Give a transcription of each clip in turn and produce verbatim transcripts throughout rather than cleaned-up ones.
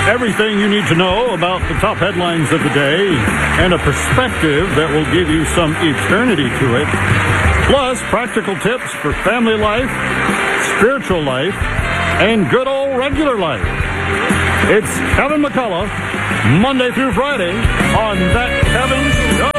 Everything you need to know about the top headlines of the day and a perspective that will give you some eternity to it. Plus, practical tips for family life, spiritual life, and good old regular life. It's Kevin McCullough, Monday through Friday on That Kevin Show.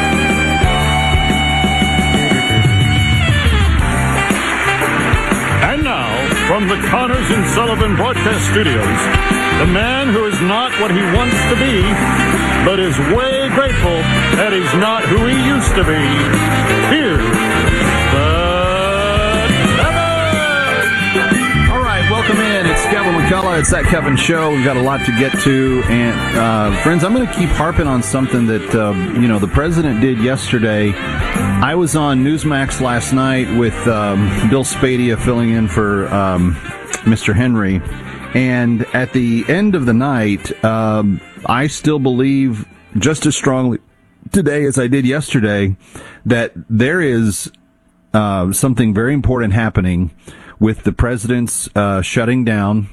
And now, from the Connors and Sullivan Broadcast Studios, the man who is not what he wants to be, but is way grateful that he's not who he used to be. Here's the Kevin! All right, welcome in. It's Kevin McCullough. It's That Kevin Show. We've got a lot to get to. And, uh, friends, I'm going to keep harping on something that, um, you know, the president did yesterday. I was on Newsmax last night with um, Bill Spadia filling in for um, Mister Henry. And at the end of the night, um, I still believe just as strongly today as I did yesterday that there is uh, something very important happening with the president's uh, shutting down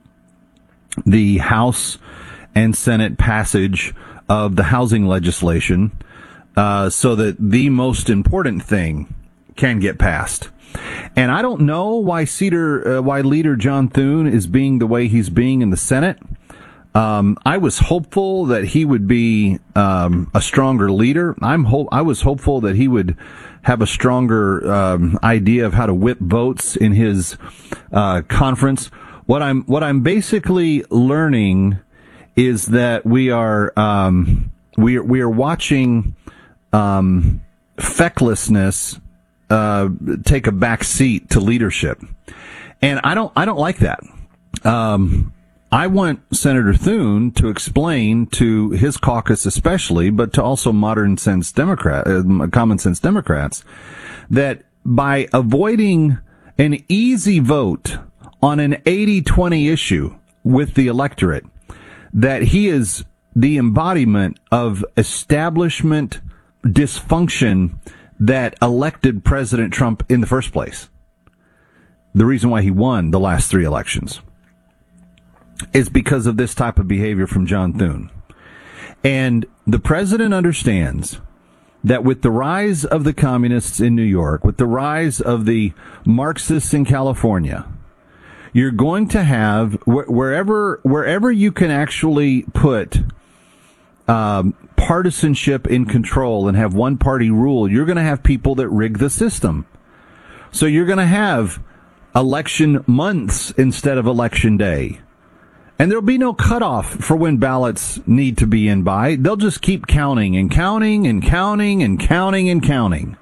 the House and Senate passage of the housing legislation uh, so that the most important thing can get passed. And I don't know why Cedar, uh, why Leader John Thune is being the way he's being in the Senate. Um, I was hopeful that he would be um, a stronger leader. I'm ho- I was hopeful that he would have a stronger um, idea of how to whip votes in his uh, conference. What I'm what I'm basically learning is that we are um, we are, we are watching um, fecklessness Uh, take a back seat to leadership, and I don't. I don't like that. Um, I want Senator Thune to explain to his caucus, especially, but to also modern sense Democrat, uh, common sense Democrats, that by avoiding an easy vote on an eighty twenty issue with the electorate, that he is the embodiment of establishment dysfunction that elected President Trump in the first place. The reason why he won the last three elections is because of this type of behavior from John Thune. And the president understands that with the rise of the communists in New York, with the rise of the Marxists in California, you're going to have, wherever, wherever you can actually put Um, partisanship in control and have one party rule, you're going to have people that rig the system. So you're going to have election months instead of election day. And there'll be no cutoff for when ballots need to be in by. They'll just keep counting and counting and counting and counting and counting.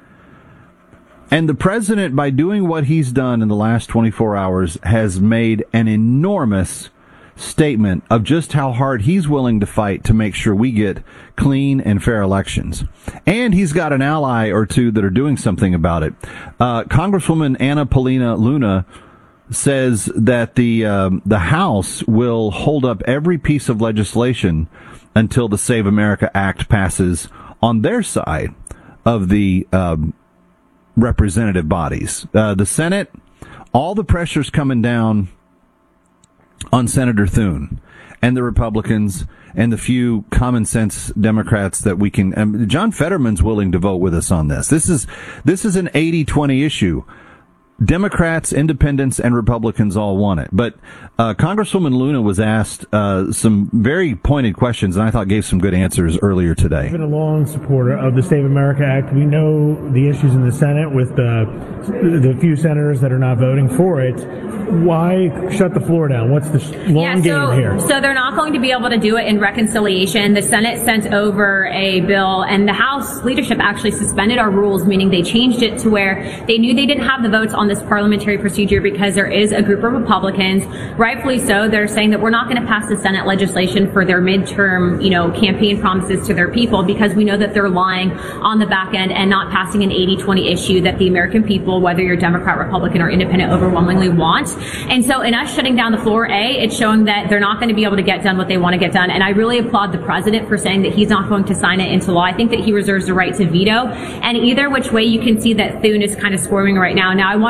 And the president, by doing what he's done in the last twenty-four hours, has made an enormous statement of just how hard he's willing to fight to make sure we get clean and fair elections. And he's got an ally or two that are doing something about it. Uh, Congresswoman Anna Paulina Luna says that the um, the House will hold up every piece of legislation until the Save America Act passes on their side of the um, representative bodies. Uh, the Senate, all the pressure's coming down on Senator Thune and the Republicans and the few common sense Democrats that we can. Um, John Fetterman's willing to vote with us on this. This is this is an eighty twenty issue. Democrats, independents, and Republicans all want it. But uh, Congresswoman Luna was asked uh, some very pointed questions, and I thought gave some good answers earlier today. I've been a long supporter of the Save America Act. We know the issues in the Senate with the, the few senators that are not voting for it. Why shut the floor down? What's the long yeah, so, game here? So they're not going to be able to do it in reconciliation. The Senate sent over a bill, and the House leadership actually suspended our rules, meaning they changed it to where they knew they didn't have the votes on this parliamentary procedure because there is a group of Republicans, rightfully so, they're saying that we're not going to pass the Senate legislation for their midterm, you know, campaign promises to their people because we know that they're lying on the back end and not passing an eighty twenty issue that the American people, whether you're Democrat, Republican, or Independent, overwhelmingly want. And so in us shutting down the floor, A, it's showing that they're not going to be able to get done what they want to get done. And I really applaud the president for saying that he's not going to sign it into law. I think that he reserves the right to veto. And either which way, you can see that Thune is kind of squirming right now. Now, I want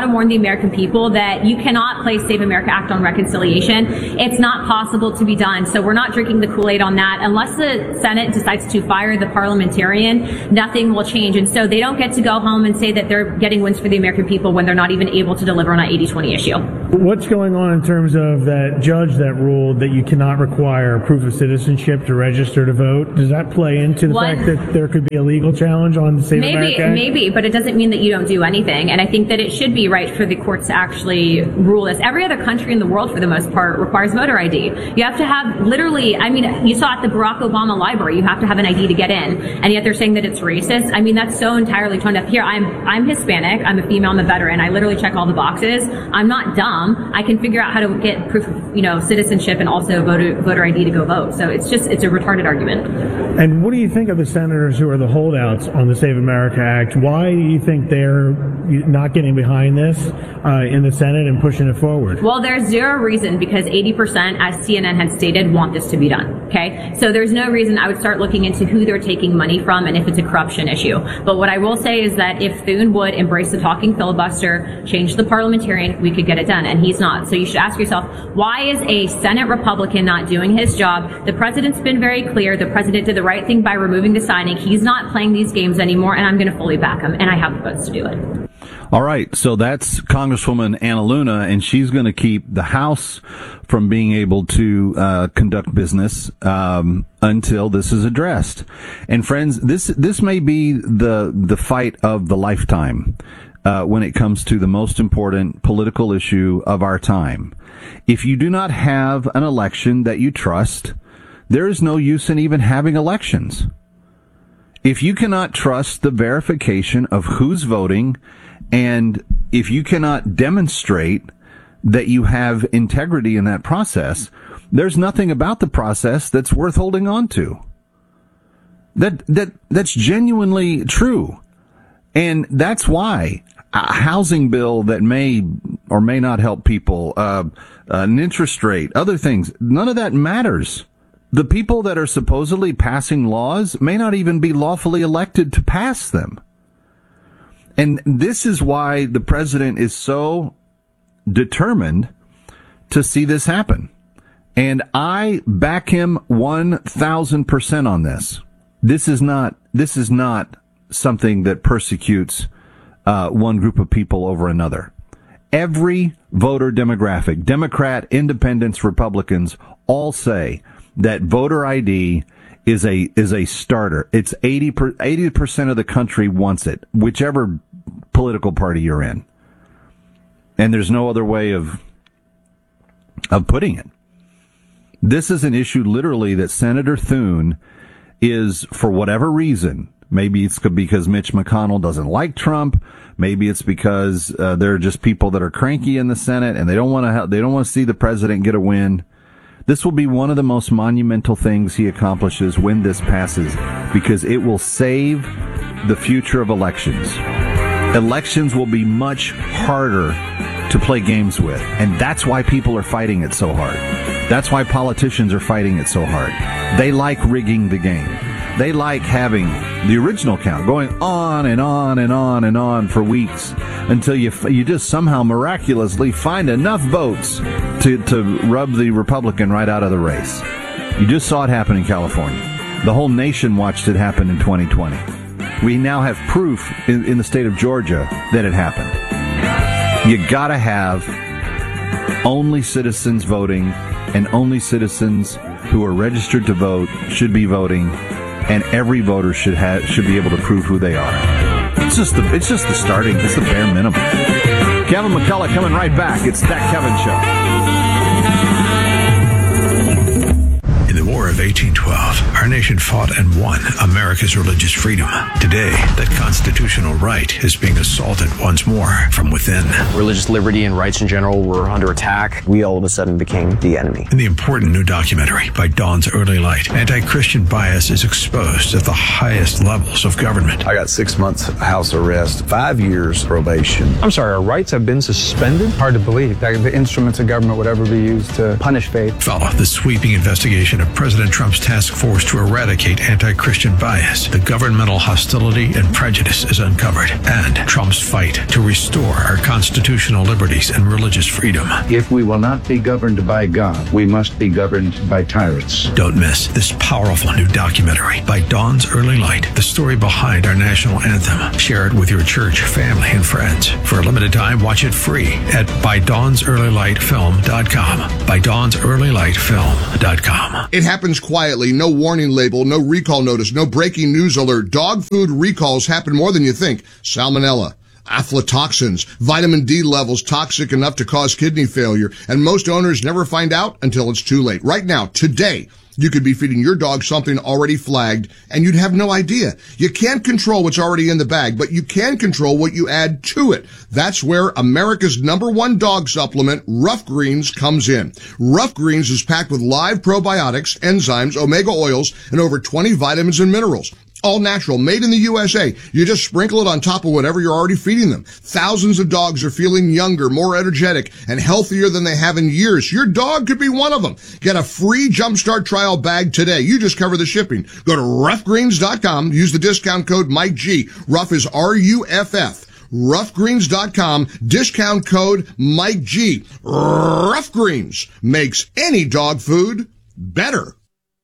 to warn the American people that you cannot place Save America Act on reconciliation. It's not possible to be done. So we're not drinking the Kool-Aid on that. Unless the Senate decides to fire the parliamentarian, nothing will change. And so they don't get to go home and say that they're getting wins for the American people when they're not even able to deliver on an eighty twenty issue. What's going on in terms of that judge that ruled that you cannot require proof of citizenship to register to vote? Does that play into the What? fact that there could be a legal challenge on the Save Maybe, America Act? maybe, but it doesn't mean that you don't do anything. And I think that it should be right for the courts to actually rule this. Every other country in the world, for the most part, requires voter I D. You have to have literally, I mean, you saw at the Barack Obama library, you have to have an I D to get in. And yet they're saying that it's racist. I mean, that's so entirely toned up. Here, I'm, I'm Hispanic, I'm a female, I'm a veteran. I literally check all the boxes. I'm not dumb. I can figure out how to get proof of, you know, citizenship and also voter, voter I D to go vote. So it's just, it's a retarded argument. And what do you think of the senators who are the holdouts on the Save America Act? Why do you think they're not getting behind this uh, in the Senate and pushing it forward? Well, there's zero reason because eighty percent, as C N N had stated, want this to be done. Okay? So there's no reason I would start looking into who they're taking money from and if it's a corruption issue. But what I will say is that if Thune would embrace the talking filibuster, change the parliamentarian, we could get it done. And he's not. So you should ask yourself, why is a Senate Republican not doing his job? The president's been very clear. The president did the right thing by removing the signing. He's not playing these games anymore, and I'm going to fully back him. And I have the votes to do it. All right, so that's Congresswoman Anna Luna, and she's going to keep the House from being able to uh, conduct business um, until this is addressed. And friends, this this may be the the fight of the lifetime uh, when it comes to the most important political issue of our time. If you do not have an election that you trust, there is no use in even having elections. If you cannot trust the verification of who's voting, and if you cannot demonstrate that you have integrity in that process, there's nothing about the process that's worth holding on to. That, that, that's genuinely true. And that's why a housing bill that may or may not help people, uh, an interest rate, other things, none of that matters. The people that are supposedly passing laws may not even be lawfully elected to pass them. And this is why the president is so determined to see this happen. And I back him one thousand percent on this. This is not, this is not something that persecutes uh, one group of people over another. Every voter demographic, Democrat, Independents, Republicans, all say that voter I D is a is a starter. It's eighty percent of the country wants it, whichever political party you're in. And there's no other way of of putting it. This is an issue literally that Senator Thune is, for whatever reason, maybe it's because Mitch McConnell doesn't like Trump, maybe it's because uh, there are just people that are cranky in the Senate and they don't want to they don't want to see the president get a win. This will be one of the most monumental things he accomplishes when this passes, because it will save the future of elections. Elections will be much harder to play games with, and that's why people are fighting it so hard. That's why politicians are fighting it so hard. They like rigging the game. They like having the original count going on and on and on and on for weeks until you you just somehow miraculously find enough votes to, to rub the Republican right out of the race. You just saw it happen in California. The whole nation watched it happen in twenty twenty. We now have proof in, in the state of Georgia that it happened. You gotta have only citizens voting, and only citizens who are registered to vote should be voting. And every voter should have should be able to prove who they are. It's just the it's just the starting. It's the bare minimum. Kevin McCullough coming right back. It's That Kevin Show. In the War of eighteen twelve, our nation fought and won America's religious freedom. Today, that constitutional right is being assaulted once more from within. Religious liberty and rights in general were under attack. We all of a sudden became the enemy. In the important new documentary by Dawn's Early Light, anti-Christian bias is exposed at the highest levels of government. I got six months house arrest, five years probation. I'm sorry, our rights have been suspended? Hard to believe that the instruments of government would ever be used to punish faith. Follow the sweeping investigation of President Trump's task force to eradicate anti-Christian bias, the governmental hostility and prejudice is uncovered, and Trump's fight to restore our constitutional liberties and religious freedom. If we will not be governed by God, we must be governed by tyrants. Don't miss this powerful new documentary by Dawn's Early Light, the story behind our national anthem. Share it with your church, family, and friends. For a limited time, watch it free at by dawns early light film dot com. by dawns early light film dot com. It happens quietly, no warning label, no recall notice, no breaking news alert. Dog food recalls happen more than you think. Salmonella, aflatoxins, vitamin D levels toxic enough to cause kidney failure, and most owners never find out until it's too late. Right now, today, you could be feeding your dog something already flagged, and you'd have no idea. You can't control what's already in the bag, but you can control what you add to it. That's where America's number one dog supplement, Rough Greens, comes in. Rough Greens is packed with live probiotics, enzymes, omega oils, and over twenty vitamins and minerals. All natural, made in the U S A. You just sprinkle it on top of whatever you're already feeding them. Thousands of dogs are feeling younger, more energetic, and healthier than they have in years. Your dog could be one of them. Get a free Jumpstart trial bag today. You just cover the shipping. Go to rough greens dot com. Use the discount code Mike G. Rough is R U F F. rough greens dot com. Discount code Mike G. Rough Greens makes any dog food better.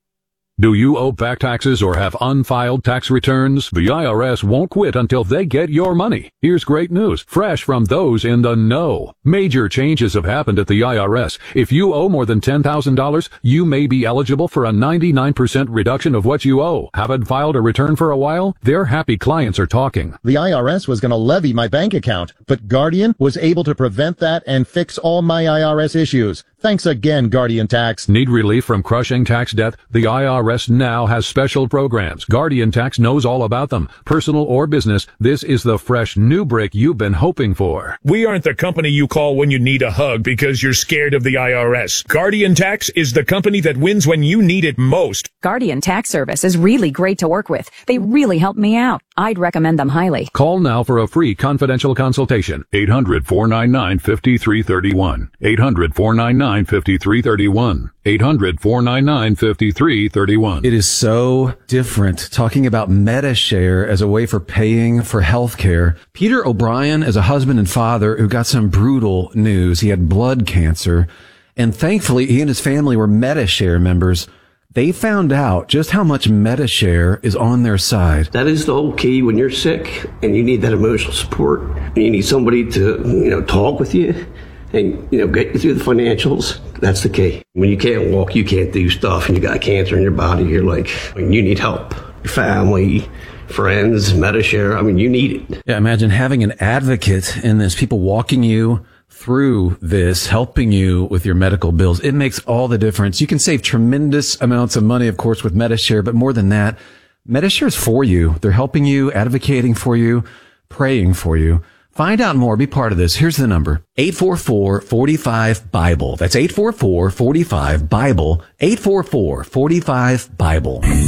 Do you owe back taxes or have unfiled tax returns? The I R S won't quit until they get your money. Here's great news, fresh from those in the know. Major changes have happened at the I R S. If you owe more than ten thousand dollars, you may be eligible for a ninety-nine percent reduction of what you owe. Haven't filed a return for a while? Their happy clients are talking. The I R S was going to levy my bank account, but Guardian was able to prevent that and fix all my I R S issues. Thanks again, Guardian Tax. Need relief from crushing tax debt? The I R S now has special programs. Guardian Tax knows all about them. Personal or business, this is the fresh new break you've been hoping for. We aren't the company you call when you need a hug because you're scared of the I R S. Guardian Tax is the company that wins when you need it most. Guardian Tax Service is really great to work with. They really helped me out. I'd recommend them highly. Call now for a free confidential consultation. eight hundred, four nine nine, five three three one. eight hundred, four nine nine, five three three one. eight hundred, four nine nine, five three three one. It is so different talking about MediShare as a way for paying for health care. Peter O'Brien is a husband and father who got some brutal news. He had blood cancer, and thankfully he and his family were MediShare members. They found out just how much MediShare is on their side. That is the whole key when you're sick and you need that emotional support. And you need somebody to, you know, talk with you and, you know, get you through the financials. That's the key. When you can't walk, you can't do stuff, and you got cancer in your body, you're like, you need help. Your family, friends, MediShare, I mean, you need it. Yeah, imagine having an advocate in this, people walking you through this, helping you with your medical bills. It makes all the difference. You can save tremendous amounts of money, of course, with MediShare, but more than that, MediShare is for you. They're helping you, advocating for you, praying for you. Find out more. Be part of this. Here's the number. eight four four, four five, BIBLE. That's eight four four, four five, BIBLE. eight four four, four five, BIBLE.